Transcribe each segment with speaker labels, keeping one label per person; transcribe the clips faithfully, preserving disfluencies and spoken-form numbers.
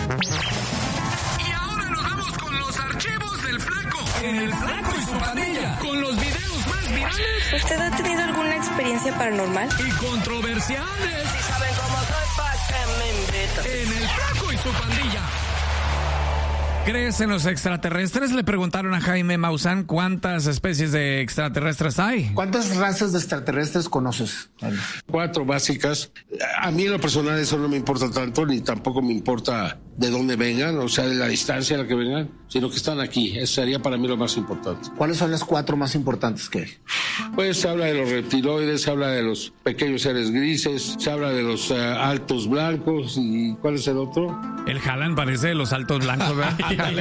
Speaker 1: Y ahora nos vamos con los archivos del Flaco. En el Flaco y su pandilla. Con los videos más virales.
Speaker 2: ¿Usted ha tenido alguna experiencia paranormal?
Speaker 1: Y controversiales.
Speaker 3: Si saben cómo soy, ¿pa' qué me invitan?
Speaker 1: En el Flaco y su pandilla. ¿Crees en los extraterrestres? Le preguntaron a Jaime Maussan cuántas especies de extraterrestres hay.
Speaker 4: ¿Cuántas razas de extraterrestres conoces?
Speaker 5: Cuatro básicas. A mí en lo personal eso no me importa tanto, ni tampoco me importa de dónde vengan, o sea, de la distancia a la que vengan, sino que están aquí. Eso sería para mí lo más importante.
Speaker 4: ¿Cuáles son las cuatro más importantes que hay?
Speaker 5: Pues se habla de los reptiloides, se habla de los pequeños seres grises, se habla de los uh, altos blancos, y ¿cuál es el otro?
Speaker 1: El Haaland parece de los altos blancos, ¿verdad?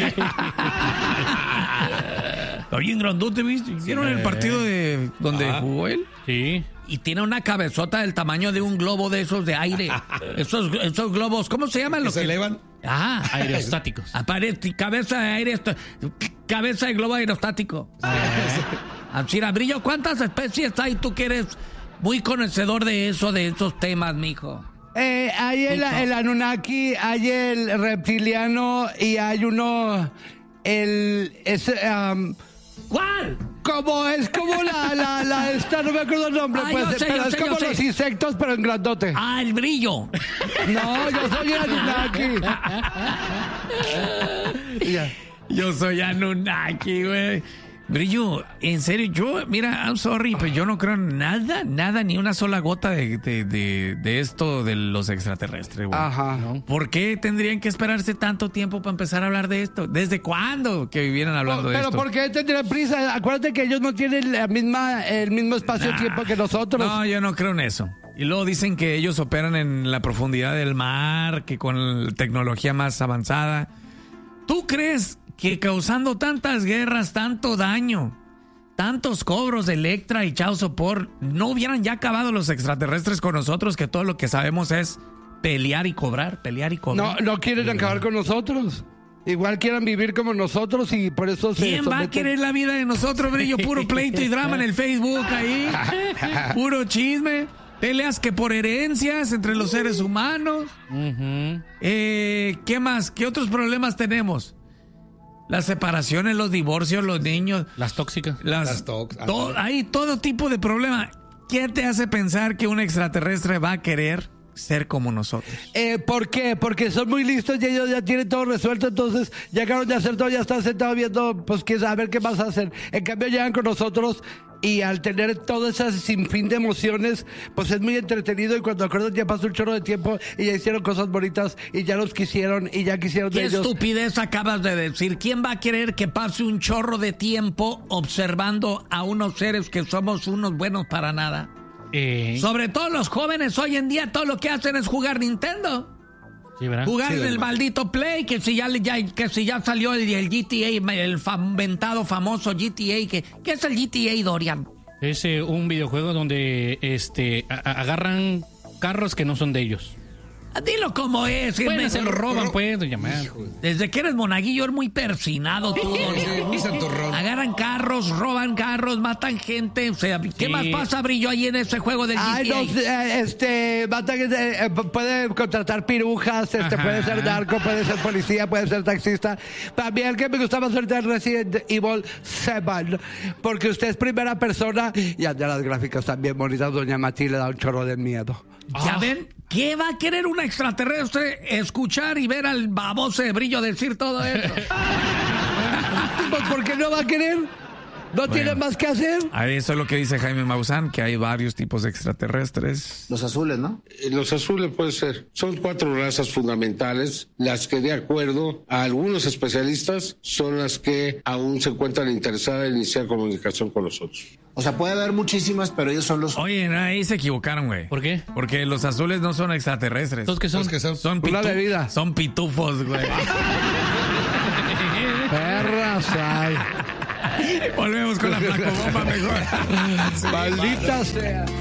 Speaker 1: Está bien grandote, ¿viste? ¿Vieron el partido de donde ah, jugó él?
Speaker 6: Sí.
Speaker 1: Y tiene una cabezota del tamaño de un globo de esos de aire. esos, esos globos, ¿cómo se llaman?
Speaker 7: ¿Que
Speaker 1: los
Speaker 7: se
Speaker 1: que
Speaker 7: elevan?
Speaker 6: Ah, aerostáticos.
Speaker 1: Aparece cabeza de aire, cabeza de globo aerostático. Así, Brillo, ¿cuántas especies hay? Tú que eres muy conocedor de eso, de esos temas, mijo.
Speaker 8: Eh, hay el, el Anunnaki, hay el reptiliano y hay uno, el... Ese, um,
Speaker 1: ¿cuál?
Speaker 8: Como es como la, la, la, esta, no me acuerdo el nombre,
Speaker 1: ah,
Speaker 8: pues,
Speaker 1: sé,
Speaker 8: pero es
Speaker 1: sé,
Speaker 8: como los sé. insectos, pero en grandote.
Speaker 1: Ah, el Brillo.
Speaker 8: No, yo soy el Anunnaki.
Speaker 1: yeah. Yo soy Anunnaki, güey. Brillo, en serio, yo, mira, I'm sorry, pero yo no creo en nada, nada, ni una sola gota de, de, de, de esto de los extraterrestres, güey.
Speaker 8: Ajá. ¿No?
Speaker 1: ¿Por qué tendrían que esperarse tanto tiempo para empezar a hablar de esto? ¿Desde cuándo que vivieran hablando
Speaker 8: no,
Speaker 1: de esto?
Speaker 8: Pero ¿por qué tendrían prisa? Acuérdate que ellos no tienen la misma, el mismo espacio-tiempo nah, que nosotros.
Speaker 1: No, yo no creo en eso. Y luego dicen que ellos operan en la profundidad del mar, que con tecnología más avanzada. ¿Tú crees que causando tantas guerras, tanto daño, tantos cobros de Electra y Chao Sopor, no hubieran ya acabado los extraterrestres con nosotros, que todo lo que sabemos es pelear y cobrar, pelear y cobrar?
Speaker 8: No, no quieren acabar con nosotros. Igual quieran vivir como nosotros y por eso se
Speaker 1: ¿Quién
Speaker 8: someten?
Speaker 1: va a querer la vida de nosotros, Brillo? Puro pleito y drama en el Facebook ahí. Puro chisme. Peleas que por herencias entre los seres humanos. Uh-huh. Eh, ¿Qué más? ¿Qué otros problemas tenemos? Las separaciones, los divorcios, los niños.
Speaker 6: Las tóxicas.
Speaker 1: Las,
Speaker 7: las tóxicas.
Speaker 1: To, hay todo tipo de problemas. ¿Qué te hace pensar que un extraterrestre va a querer ser como nosotros?
Speaker 8: Eh, ¿Por qué? Porque son muy listos y ellos ya tienen todo resuelto, entonces ya acabaron de hacer todo, ya están sentados viendo, pues, qué, a ver qué vas a hacer. En cambio llegan con nosotros y al tener todo ese sinfín de emociones, pues es muy entretenido y cuando acuerdas ya pasó un chorro de tiempo y ya hicieron cosas bonitas y ya los quisieron y ya quisieron de
Speaker 1: ¿Qué
Speaker 8: ellos?
Speaker 1: estupidez acabas de decir? ¿Quién va a querer que pase un chorro de tiempo observando a unos seres que somos unos buenos para nada?
Speaker 6: Eh.
Speaker 1: Sobre todo los jóvenes hoy en día todo lo que hacen es jugar Nintendo.
Speaker 6: Sí, ¿verdad?
Speaker 1: Jugar
Speaker 7: sí,
Speaker 1: en el maldito Play, que si ya, ya, que si ya salió el, el G T A, el inventado famoso G T A, que, ¿qué es el G T A, Dorian?
Speaker 6: Es eh, un videojuego donde este a, a, agarran carros que no son de ellos.
Speaker 1: Dilo como es.
Speaker 6: Bueno,
Speaker 1: me,
Speaker 6: se lo roban, pues, doña Mar.
Speaker 1: Desde que eres monaguillo eres muy persinado tú.
Speaker 7: Muy santurrón.
Speaker 1: Agarran carros, roban carros, matan gente. O sea, ¿qué
Speaker 6: Sí.
Speaker 1: más pasa, Brillo, ahí en ese juego del
Speaker 8: Ay,
Speaker 1: G T A?
Speaker 8: no, eh, este, mata, eh, puede contratar pirujas, este,
Speaker 6: Ajá.
Speaker 8: puede ser narco, puede ser policía, puede ser taxista. Para mí el que me gustaba hacer de Resident Evil siete, porque usted es primera persona y anda las gráficas también bonitas, doña Mati le da un chorro de miedo.
Speaker 1: ¿Ya
Speaker 6: Ah.
Speaker 1: ven? ¿Qué va a querer un extraterrestre escuchar y ver al baboso de Brillo decir todo eso?
Speaker 8: Pues, ¿por qué no va a querer? ¿No
Speaker 1: Bueno.
Speaker 8: tiene más que hacer?
Speaker 1: Eso es lo que dice Jaime Maussan, que hay varios tipos de extraterrestres.
Speaker 4: Los azules, ¿no?
Speaker 5: Eh, Los azules puede ser. Son cuatro razas fundamentales, las que de acuerdo a algunos especialistas son las que aún se encuentran interesadas en iniciar comunicación con nosotros.
Speaker 4: O sea, puede haber muchísimas, pero ellos son los...
Speaker 1: Oye, no, ahí se equivocaron, güey.
Speaker 6: ¿Por qué?
Speaker 1: Porque los azules no son extraterrestres.
Speaker 6: ¿Entonces qué son?
Speaker 7: Los que son.
Speaker 1: Son,
Speaker 8: Una
Speaker 1: pitu-
Speaker 8: bebida.
Speaker 1: son pitufos, güey.
Speaker 8: Perras, ay.
Speaker 1: Volvemos con la flacobomba mejor.
Speaker 8: Maldita sea.